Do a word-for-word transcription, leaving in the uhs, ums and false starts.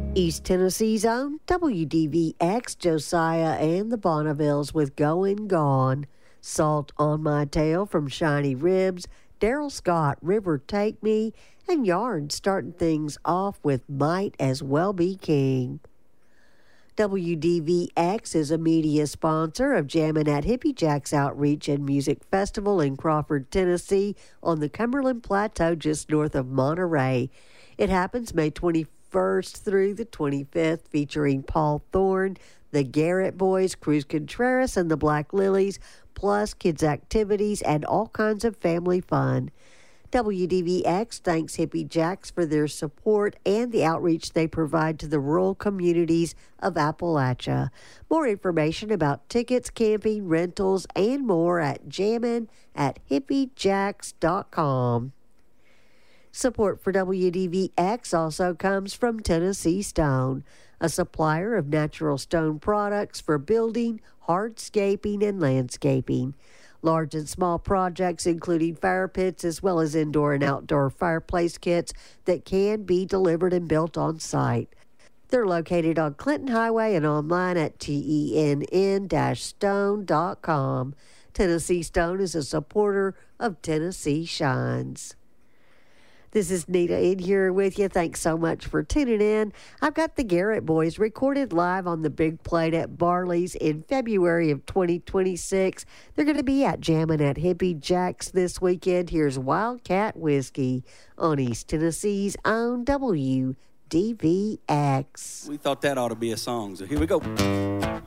East Tennessee's own W D V X, Josiah and the Bonnevilles with Going Gone. Salt on My Tail from Shiny Ribs, Daryl Scott, River Take Me, and Yarn starting things off with Might As Well Be King. W D V X is a media sponsor of Jammin' at Hippie Jack's Outreach and Music Festival in Crawford, Tennessee on the Cumberland Plateau just north of Monterey. It happens May twenty-first through the twenty-fifth, featuring Paul Thorne, the Garrett Boys, Cruz Contreras, and the Black Lilies, plus kids' activities and all kinds of family fun. W D V X thanks Hippie Jacks for their support and the outreach they provide to the rural communities of Appalachia. More information about tickets, camping, rentals, and more at jammin at hippie jacks dot com. Support for W D V X also comes from Tennessee Stone, a supplier of natural stone products for building, hardscaping, and landscaping. Large and small projects, including fire pits as well as indoor and outdoor fireplace kits that can be delivered and built on site. They're located on Clinton Highway and online at tenn dash stone dot com. Tennessee Stone is a supporter of Tennessee Shines. This is Nita in here with you. Thanks so much for tuning in. I've got the Garrett Boys recorded live on the big plate at Barley's in February of twenty twenty-six. They're going to be at Jammin' at Hippie Jack's this weekend. Here's Wildcat Whiskey on East Tennessee's own W D V X. We thought that ought to be a song, so here we go.